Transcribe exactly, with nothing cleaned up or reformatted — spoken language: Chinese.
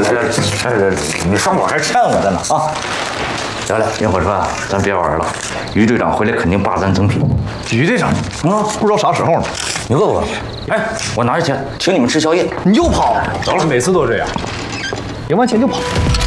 来来来来，你上我还欠我的呢啊！来来，萤火说啊，咱别玩了，于队长回来肯定霸咱赠品。 于队长啊，不知道啥时候呢。 你问问。哎，我拿着钱请你们吃宵夜。 你又跑？走了，每次都这样，赢完钱就跑。